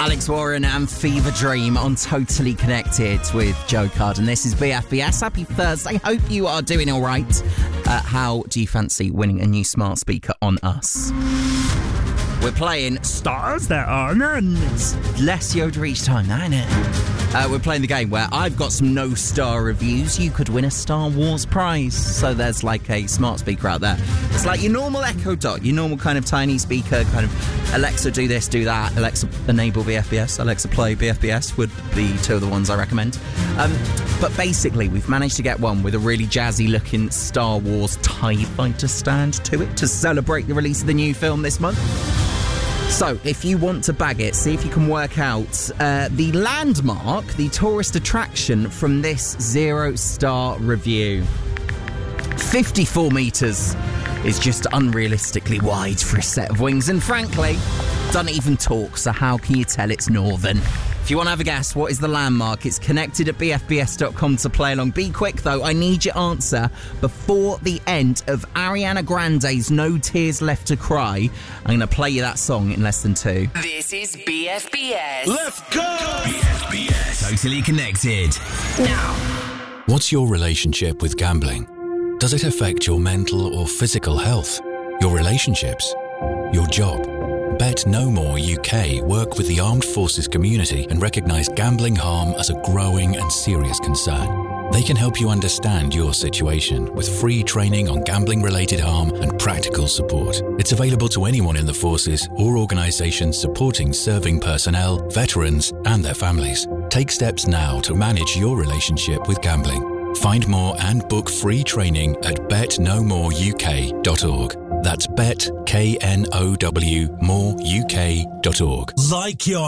Alex Warren and Fever Dream on Totally Connected with Joe Carden. This is BFBS. Happy Thursday. Hope you are doing all right. How do you fancy winning a new smart speaker on us? We're playing Stars That Are None. It's less Yoda each time, isn't it? We're playing the game where I've got some no-star reviews. You could win a Star Wars prize. So there's like a smart speaker out there. It's like your normal Echo Dot, your normal kind of tiny speaker, kind of Alexa do this, do that, Alexa enable BFBS, Alexa play BFBS would be two of the ones I recommend. But basically, we've managed to get one with a really jazzy-looking Star Wars TIE Fighter stand to it to celebrate the release of the new film this month. So, if you want to bag it, see if you can work out the landmark, the tourist attraction from this 0-star review. 54 metres is just unrealistically wide for a set of wings, and frankly, doesn't even talk, so how can you tell it's northern? If you want to have a guess, what is the landmark? It's connected at bfbs.com to play along. Be quick, though. I need your answer before the end of Ariana Grande's No Tears Left to Cry. I'm going to play you that song in less than 2. This is BFBS. Let's go! BFBS. Totally Connected. Now. What's your relationship with gambling? Does it affect your mental or physical health? Your relationships? Your job? Bet No More UK work with the armed forces community and recognise gambling harm as a growing and serious concern. They can help you understand your situation with free training on gambling-related harm and practical support. It's available to anyone in the forces or organisations supporting serving personnel, veterans and their families. Take steps now to manage your relationship with gambling. Find more and book free training at betnomoreuk.org. That's bet, KNOW, moreuk.org. Like your